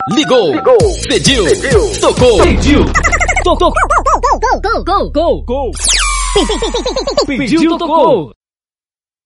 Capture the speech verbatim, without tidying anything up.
Ligou, Ligou. Pediu, Pediu. Tocou, Pediu, tocou, Gol, gol, gol, gol, gol, gol. Pediu, tocou.